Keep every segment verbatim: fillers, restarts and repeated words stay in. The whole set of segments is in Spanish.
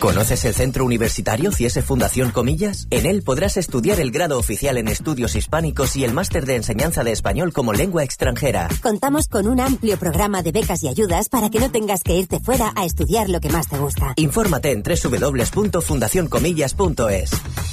¿Conoces el Centro Universitario Ciese Fundación Comillas? En él podrás estudiar el grado oficial en estudios hispánicos y el máster de enseñanza de español como lengua extranjera. Contamos con un amplio programa de becas y ayudas para que no tengas que irte fuera a estudiar lo que más te gusta. Infórmate en doble u doble u doble u punto fundación comillas punto es.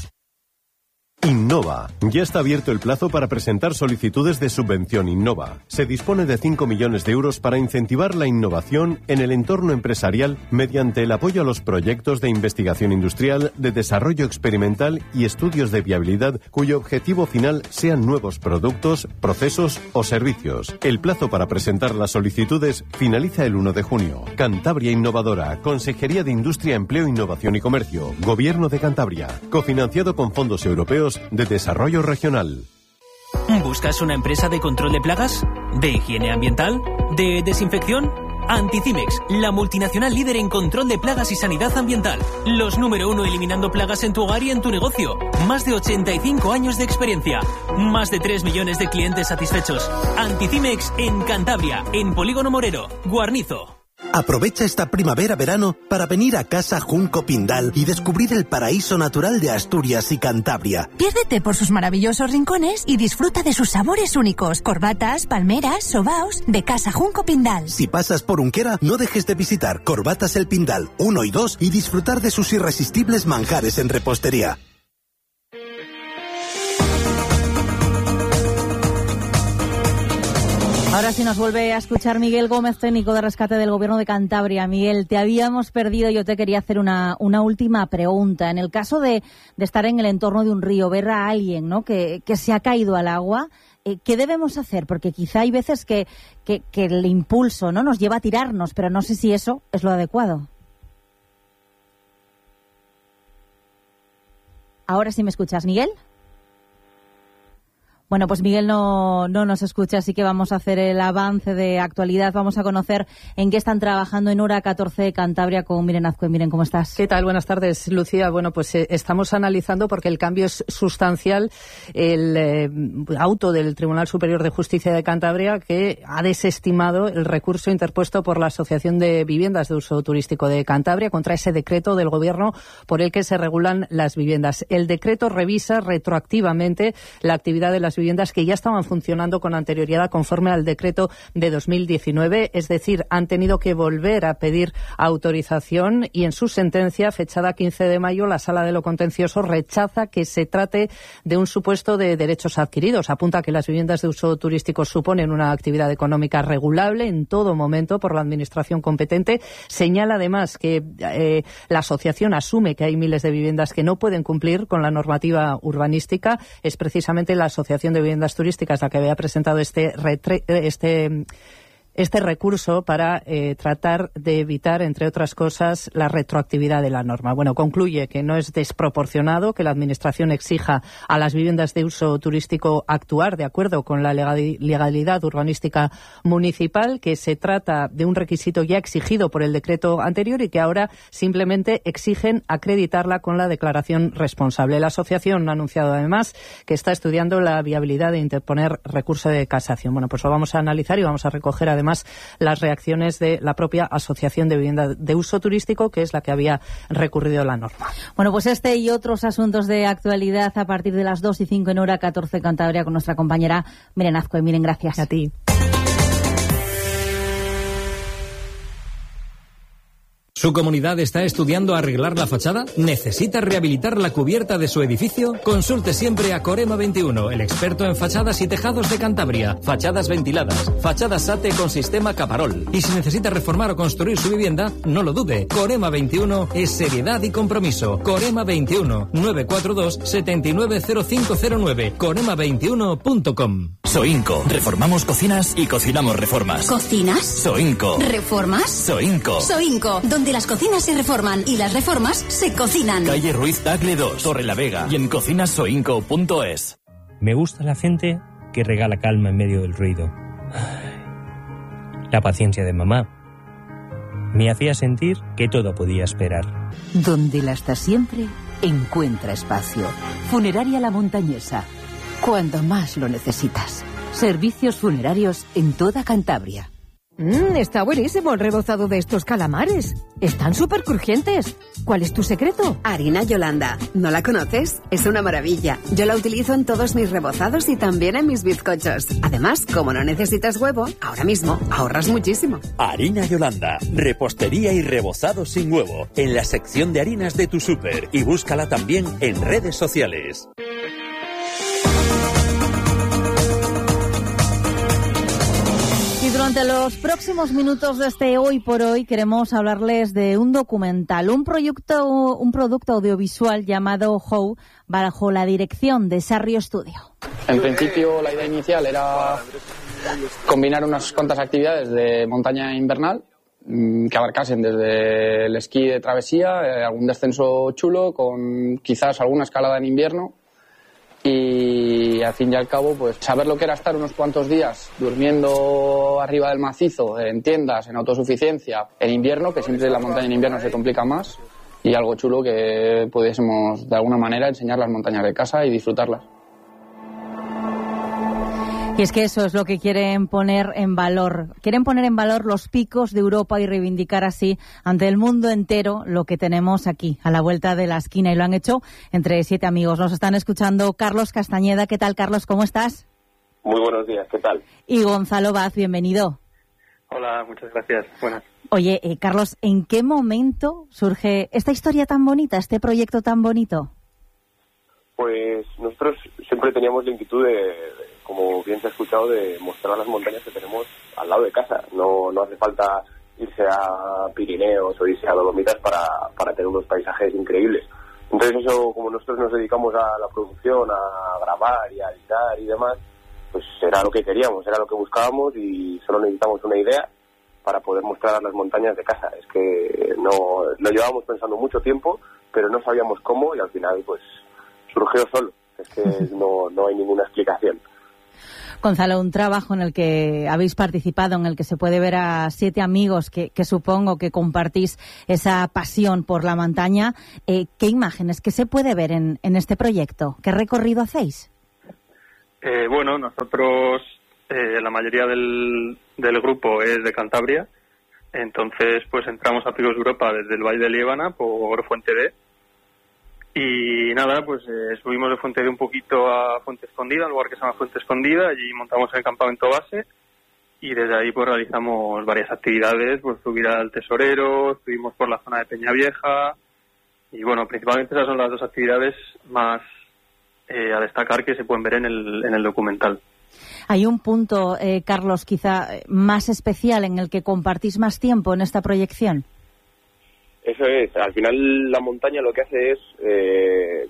Innova. Ya está abierto el plazo para presentar solicitudes de subvención Innova. Se dispone de cinco millones de euros para incentivar la innovación en el entorno empresarial mediante el apoyo a los proyectos de investigación industrial, de desarrollo experimental y estudios de viabilidad cuyo objetivo final sean nuevos productos, procesos o servicios. El plazo para presentar las solicitudes finaliza el uno de junio. Cantabria Innovadora, Consejería de Industria, Empleo, Innovación y Comercio, Gobierno de Cantabria, cofinanciado con fondos europeos de Desarrollo Regional. ¿Buscas una empresa de control de plagas? ¿De higiene ambiental? ¿De desinfección? Anticimex, la multinacional líder en control de plagas y sanidad ambiental. Los número uno eliminando plagas en tu hogar y en tu negocio. Más de ochenta y cinco años de experiencia. Más de tres millones de clientes satisfechos. Anticimex en Cantabria, en Polígono Morero, Guarnizo. Aprovecha esta primavera-verano para venir a Casa Junco Pindal y descubrir el paraíso natural de Asturias y Cantabria. Piérdete por sus maravillosos rincones y disfruta de sus sabores únicos. Corbatas, palmeras, sobaos, de Casa Junco Pindal. Si pasas por Unquera, no dejes de visitar Corbatas El Pindal uno y dos y disfrutar de sus irresistibles manjares en repostería. Ahora sí nos vuelve a escuchar Miguel Gómez, técnico de rescate del Gobierno de Cantabria. Miguel, te habíamos perdido, yo te quería hacer una, una última pregunta. En el caso de, de estar en el entorno de un río, ver a alguien, ¿no?, que, que se ha caído al agua, eh, ¿qué debemos hacer? Porque quizá hay veces que, que, que el impulso, ¿no?, nos lleva a tirarnos, pero no sé si eso es lo adecuado. Ahora sí me escuchas, Miguel. Bueno, pues Miguel no, no nos escucha, así que vamos a hacer el avance de actualidad. Vamos a conocer en qué están trabajando en Hora catorce Cantabria con Miren Azcue. Miren, ¿cómo estás? ¿Qué tal? Buenas tardes, Lucía. Bueno, pues eh, estamos analizando, porque el cambio es sustancial, el eh, auto del Tribunal Superior de Justicia de Cantabria, que ha desestimado el recurso interpuesto por la Asociación de Viviendas de Uso Turístico de Cantabria contra ese decreto del Gobierno por el que se regulan las viviendas. El decreto revisa retroactivamente la actividad de las viviendas que ya estaban funcionando con anterioridad conforme al decreto de dos mil diecinueve, es decir, han tenido que volver a pedir autorización, y en su sentencia fechada quince de mayo la Sala de lo Contencioso rechaza que se trate de un supuesto de derechos adquiridos. Apunta que las viviendas de uso turístico suponen una actividad económica regulable en todo momento por la Administración competente. Señala además que eh, la asociación asume que hay miles de viviendas que no pueden cumplir con la normativa urbanística. Es precisamente la Asociación de Viviendas Turísticas la que había presentado este retre- este este recurso para eh, tratar de evitar, entre otras cosas, la retroactividad de la norma. Bueno, concluye que no es desproporcionado que la Administración exija a las viviendas de uso turístico actuar de acuerdo con la legalidad urbanística municipal, que se trata de un requisito ya exigido por el decreto anterior y que ahora simplemente exigen acreditarla con la declaración responsable. La asociación ha anunciado además que está estudiando la viabilidad de interponer recurso de casación. Bueno, pues lo vamos a analizar y vamos a recoger además Además, las reacciones de la propia Asociación de Vivienda de Uso Turístico, que es la que había recurrido la norma. Bueno, pues este y otros asuntos de actualidad a partir de las dos y cinco en Hora catorce Cantabria con nuestra compañera Miren Azcue. Miren, gracias. A ti. ¿Su comunidad está estudiando arreglar la fachada? ¿Necesita rehabilitar la cubierta de su edificio? Consulte siempre a Corema veintiuno, el experto en fachadas y tejados de Cantabria. Fachadas ventiladas, fachadas SATE con sistema Caparol. Y si necesita reformar o construir su vivienda, no lo dude. Corema veintiuno es seriedad y compromiso. Corema veintiuno, nueve cuatro dos, siete nueve cero cinco cero nueve. corema veintiuno punto com. Soinco. Reformamos cocinas y cocinamos reformas. ¿Cocinas? Soinco. ¿Reformas? Soinco. Soinco, donde las cocinas se reforman y las reformas se cocinan. Calle Ruiz Tagle dos, Torre la Vega, y en cocinas soinco punto es. Me gusta la gente que regala calma en medio del ruido. La paciencia de mamá me hacía sentir que todo podía esperar. Donde la está siempre, encuentra espacio. Funeraria La Montañesa. Cuando más lo necesitas. Servicios funerarios en toda Cantabria. Mmm, está buenísimo el rebozado de estos calamares. Están súper crujientes. ¿Cuál es tu secreto? Harina Yolanda. ¿No la conoces? Es una maravilla. Yo la utilizo en todos mis rebozados y también en mis bizcochos. Además, como no necesitas huevo, ahora mismo ahorras muchísimo. Harina Yolanda. Repostería y rebozado sin huevo. En la sección de harinas de tu súper. Y búscala también en redes sociales. Durante los próximos minutos de este Hoy por Hoy queremos hablarles de un documental, un proyecto, un producto audiovisual llamado How, bajo la dirección de Sarrio Studio. En principio la idea inicial era combinar unas cuantas actividades de montaña invernal que abarcasen desde el esquí de travesía, algún descenso chulo, con quizás alguna escalada en invierno. Y al fin y al cabo, pues saber lo que era estar unos cuantos días durmiendo arriba del macizo, en tiendas, en autosuficiencia, en invierno, que siempre la montaña en invierno se complica más, y algo chulo que pudiésemos de alguna manera enseñar las montañas de casa y disfrutarlas. Y es que eso es lo que quieren poner en valor. Quieren poner en valor los picos de Europa y reivindicar así ante el mundo entero lo que tenemos aquí, a la vuelta de la esquina. Y lo han hecho entre siete amigos. Nos están escuchando Carlos Castañeda. ¿Qué tal, Carlos? ¿Cómo estás? Muy buenos días. ¿Qué tal? Y Gonzalo Vaz, bienvenido. Hola, muchas gracias. Buenas. Oye, eh, Carlos, ¿en qué momento surge esta historia tan bonita, este proyecto tan bonito? Pues nosotros siempre teníamos la inquietud de, de, como bien se ha escuchado, de mostrar las montañas que tenemos al lado de casa. No, no hace falta irse a Pirineos o irse a Dolomitas para, para tener unos paisajes increíbles. Entonces eso, como nosotros nos dedicamos a la producción, a grabar y a editar y demás, pues era lo que queríamos, era lo que buscábamos y solo necesitamos una idea para poder mostrar las montañas de casa. Es que no lo llevábamos pensando mucho tiempo, pero no sabíamos cómo y al final pues surgió solo. Es que no, no hay ninguna explicación. Gonzalo, un trabajo en el que habéis participado, en el que se puede ver a siete amigos que, que supongo que compartís esa pasión por la montaña. Eh, ¿Qué imágenes, qué se puede ver en, en este proyecto? ¿Qué recorrido hacéis? Eh, bueno, nosotros, eh, la mayoría del, del grupo es de Cantabria, entonces pues entramos a Picos de Europa desde el Valle de Liébana por Fuente D. Y nada, pues eh, subimos de Fuente de un poquito a Fuente Escondida, un lugar que se llama Fuente Escondida, allí montamos el campamento base y desde ahí pues realizamos varias actividades, pues subir al Tesorero, estuvimos por la zona de Peñavieja y bueno, principalmente esas son las dos actividades más eh, a destacar que se pueden ver en el, en el documental. Hay un punto, eh, Carlos, quizá más especial en el que compartís más tiempo en esta proyección. Eso es, al final la montaña lo que hace es eh,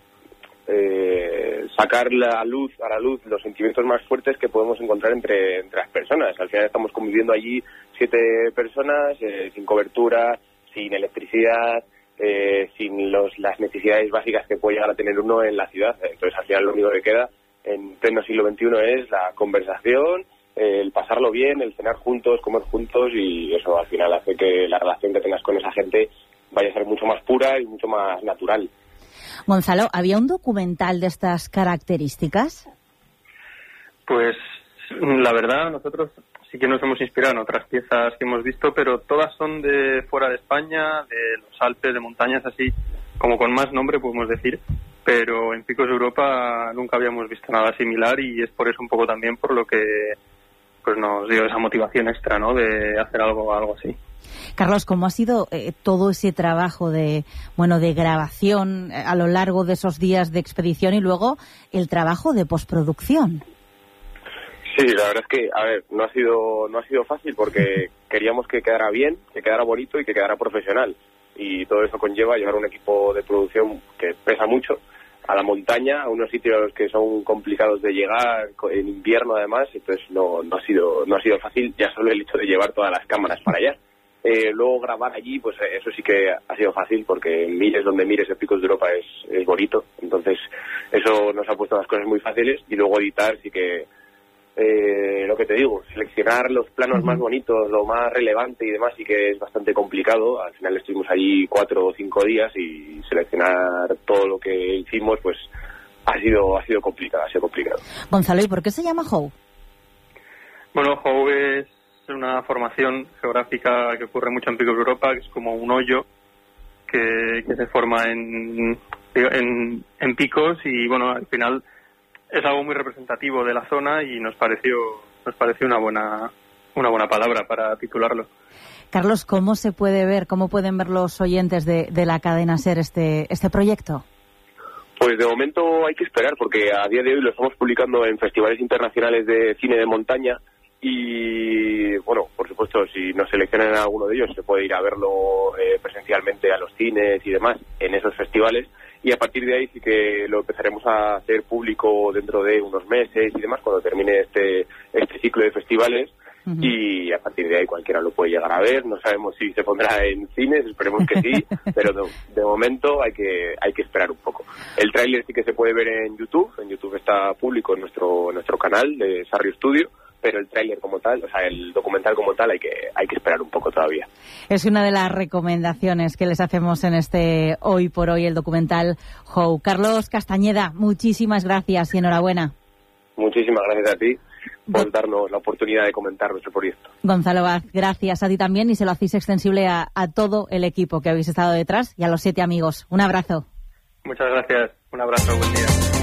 eh, sacar la luz a la luz los sentimientos más fuertes que podemos encontrar entre, entre las personas. Al final estamos conviviendo allí siete personas, eh, sin cobertura, sin electricidad, eh, sin los, las necesidades básicas que puede llegar a tener uno en la ciudad. Entonces al final lo único que queda en pleno siglo veintiuno es la conversación, eh, el pasarlo bien, el cenar juntos, comer juntos y eso al final hace que la relación que tengas con esa gente vaya a ser mucho más pura y mucho más natural. Gonzalo, ¿había un documental de estas características? Pues la verdad, nosotros sí que nos hemos inspirado en otras piezas que hemos visto, pero todas son de fuera de España, de los Alpes, de montañas así, como con más nombre podemos decir, pero en Picos de Europa nunca habíamos visto nada similar y es por eso un poco también por lo que pues nos dio esa motivación extra, ¿no?, de hacer algo algo así. Carlos, ¿cómo ha sido eh, todo ese trabajo de bueno de grabación eh, a lo largo de esos días de expedición y luego el trabajo de postproducción? Sí, la verdad es que, a ver, no ha sido no ha sido fácil porque queríamos que quedara bien, que quedara bonito y que quedara profesional. Y todo eso conlleva llevar un equipo de producción que pesa mucho a la montaña, a unos sitios que son complicados de llegar, en invierno además, entonces no, no ha sido no ha sido fácil ya solo el hecho de llevar todas las cámaras para allá. Eh, luego grabar allí, pues eso sí que ha sido fácil porque mires donde mires el Picos de Europa es, es bonito, entonces eso nos ha puesto las cosas muy fáciles y luego editar sí que eh, lo que te digo, seleccionar los planos uh-huh. más bonitos, lo más relevante y demás sí que es bastante complicado. Al final estuvimos allí cuatro o cinco días y seleccionar todo lo que hicimos pues ha sido ha sido complicado, ha sido complicado. Gonzalo, ¿y por qué se llama How? Bueno, How es una formación geográfica que ocurre mucho en Picos de Europa, que es como un hoyo que, que se forma en, en, en picos y, bueno, al final es algo muy representativo de la zona y nos pareció nos pareció una buena una buena palabra para titularlo. Carlos, ¿cómo se puede ver, cómo pueden ver los oyentes de, de la cadena SER este, este proyecto? Pues de momento hay que esperar, porque a día de hoy lo estamos publicando en festivales internacionales de cine de montaña y, bueno, por supuesto, si nos seleccionan a alguno de ellos se puede ir a verlo eh, presencialmente a los cines y demás en esos festivales, y a partir de ahí sí que lo empezaremos a hacer público dentro de unos meses y demás, cuando termine este, este ciclo de festivales. Uh-huh. Y a partir de ahí cualquiera lo puede llegar a ver. No sabemos si se pondrá en cines, esperemos que sí, pero de, de momento hay que hay que esperar un poco. El tráiler sí que se puede ver en YouTube, en YouTube está público en nuestro en nuestro canal de Sarrio Studio, pero el tráiler como tal, o sea, el documental como tal hay que hay que esperar un poco todavía. Es una de las recomendaciones que les hacemos en este Hoy por Hoy, el documental How. Carlos Castañeda, muchísimas gracias y enhorabuena. Muchísimas gracias a ti por darnos la oportunidad de comentar nuestro proyecto. Gonzalo Vaz, gracias a ti también, y se lo hacéis extensible a, a todo el equipo que habéis estado detrás y a los siete amigos. Un abrazo. Muchas gracias. Un abrazo. Buen día.